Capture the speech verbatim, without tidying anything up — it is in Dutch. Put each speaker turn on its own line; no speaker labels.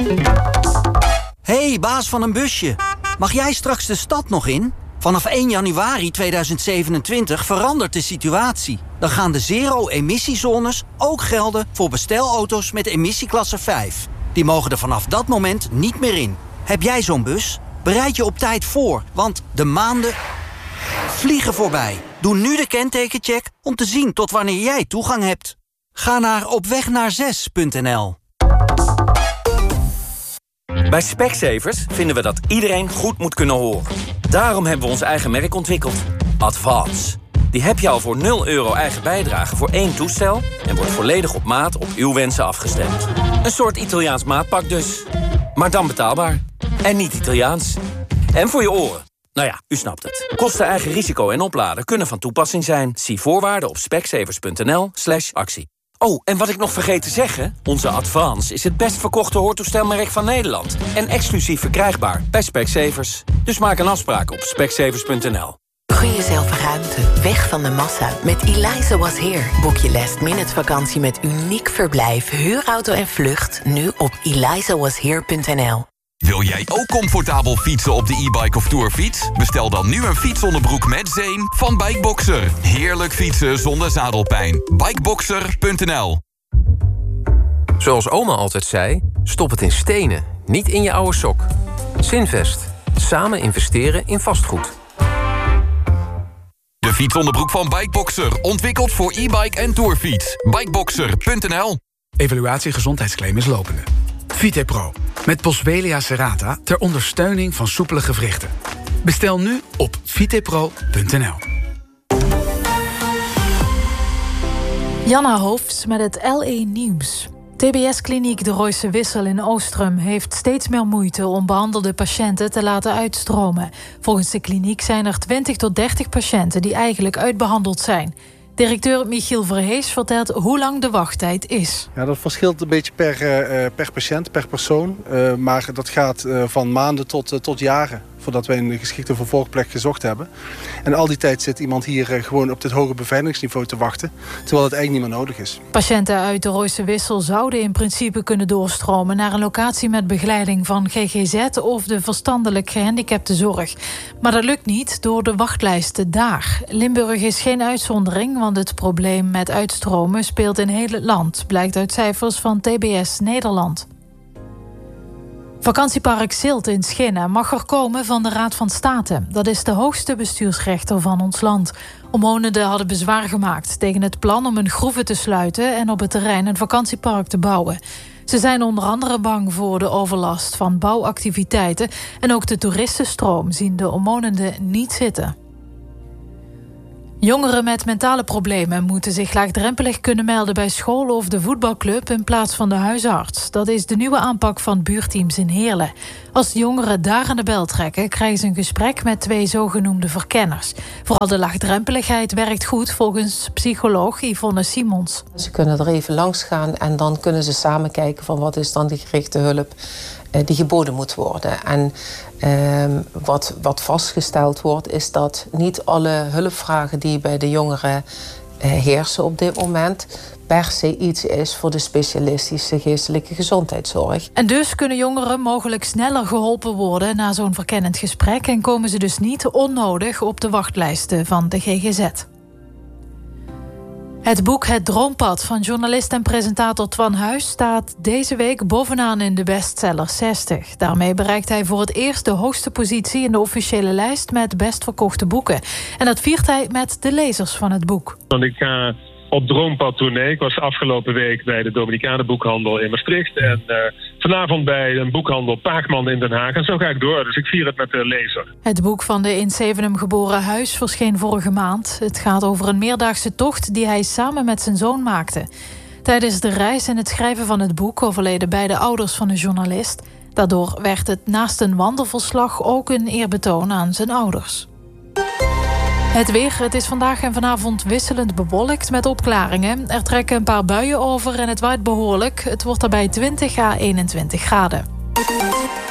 Hey, baas van een busje. Mag jij straks de stad nog in? Vanaf één januari tweeduizend zevenentwintig verandert de situatie. Dan gaan de zero-emissiezones ook gelden voor bestelauto's met emissieklasse vijf. Die mogen er vanaf dat moment niet meer in. Heb jij zo'n bus? Bereid je op tijd voor, want de maanden vliegen voorbij. Doe nu de kentekencheck om te zien tot wanneer jij toegang hebt. Ga naar opwegnaar6 punt n l.
Bij Specsavers vinden we dat iedereen goed moet kunnen horen. Daarom hebben we ons eigen merk ontwikkeld. Advance. Die heb je al voor nul euro eigen bijdrage voor één toestel... en wordt volledig op maat op uw wensen afgestemd. Een soort Italiaans maatpak dus. Maar dan betaalbaar. En niet Italiaans. En voor je oren. Nou ja, u snapt het. Kosten, eigen risico en opladen kunnen van toepassing zijn. Zie voorwaarden op specsavers punt n l slash actie. Oh, en wat ik nog vergeet te zeggen... onze Advance is het best verkochte hoortoestelmerk van Nederland. En exclusief verkrijgbaar bij Specsavers. Dus maak een afspraak op specsavers punt n l.
Gun jezelf ruimte, weg van de massa. Met Eliza Was Here boek je last minute vakantie met uniek verblijf, huurauto en vlucht... nu op eliza was here punt n l.
Wil jij ook comfortabel fietsen op de e-bike of tourfiets? Bestel dan nu een fietsonderbroek met zeem van Bikeboxer. Heerlijk fietsen zonder zadelpijn. Bikeboxer punt n l.
Zoals oma altijd zei, stop het in stenen, niet in je oude sok. Zinvest. Samen investeren in vastgoed.
De fietsonderbroek van Bikeboxer. Ontwikkeld voor e-bike en tourfiets. Bikeboxer punt n l.
Evaluatie gezondheidsclaim is lopende. Vitepro. Met Boswellia serrata ter ondersteuning van soepele gewrichten. Bestel nu op vitepro punt n l.
Janna Hoofds met het L E Nieuws. T B S-kliniek De Royse Wissel in Oostrum heeft steeds meer moeite om behandelde patiënten te laten uitstromen. Volgens de kliniek zijn er twintig tot dertig patiënten die eigenlijk uitbehandeld zijn. Directeur Michiel Verhees vertelt hoe lang de wachttijd is.
Ja, dat verschilt een beetje per, uh, per patiënt, per persoon. Uh, maar dat gaat uh, van maanden tot, uh, tot jaren voordat wij een geschikte vervolgplek gezocht hebben. En al die tijd zit iemand hier uh, gewoon op dit hoge beveiligingsniveau te wachten, terwijl het eigenlijk niet meer nodig is.
Patiënten uit de Royse Wissel zouden in principe kunnen doorstromen naar een locatie met begeleiding van G G Z of de verstandelijk gehandicaptenzorg. Maar dat lukt niet door de wachtlijsten daar. Limburg is geen uitzondering, want het probleem met uitstromen speelt in heel het land, blijkt uit cijfers van T B S Nederland. Vakantiepark Zilt in Schinnen mag er komen van de Raad van State. Dat is de hoogste bestuursrechter van ons land. Omwonenden hadden bezwaar gemaakt tegen het plan om een groeve te sluiten en op het terrein een vakantiepark te bouwen. Ze zijn onder andere bang voor de overlast van bouwactiviteiten en ook de toeristenstroom zien de omwonenden niet zitten. Jongeren met mentale problemen moeten zich laagdrempelig kunnen melden bij school of de voetbalclub in plaats van de huisarts. Dat is de nieuwe aanpak van buurteams in Heerlen. Als de jongeren daar aan de bel trekken, krijgen ze een gesprek met twee zogenoemde verkenners. Vooral de laagdrempeligheid werkt goed volgens psycholoog Yvonne Simons.
Ze kunnen er even langs gaan en dan kunnen ze samen kijken van wat is dan die gerichte hulp die geboden moet worden. En uh, wat, wat vastgesteld wordt is dat niet alle hulpvragen die bij de jongeren uh, heersen op dit moment per se iets is voor de specialistische geestelijke gezondheidszorg.
En dus kunnen jongeren mogelijk sneller geholpen worden na zo'n verkennend gesprek en komen ze dus niet onnodig op de wachtlijsten van de G G Z. Het boek Het Droompad van journalist en presentator Twan Huis staat deze week bovenaan in de bestseller zestig. Daarmee bereikt hij voor het eerst de hoogste positie in de officiële lijst met best verkochte boeken. En dat viert hij met de lezers van het boek.
Want ik ga op Droompad tournee. Ik was afgelopen week bij de Dominicaanse boekhandel in Maastricht. En uh, vanavond bij een boekhandel Paagman in Den Haag. En zo ga ik door. Dus ik vier het met de lezer.
Het boek van de in Zevenum geboren Huis verscheen vorige maand. Het gaat over een meerdaagse tocht die hij samen met zijn zoon maakte. Tijdens de reis en het schrijven van het boek overleden beide ouders van de journalist. Daardoor werd het naast een wandelverslag ook een eerbetoon aan zijn ouders. Het weer, het is vandaag en vanavond wisselend bewolkt met opklaringen. Er trekken een paar buien over en het waait behoorlijk. Het wordt daarbij twintig à eenentwintig graden.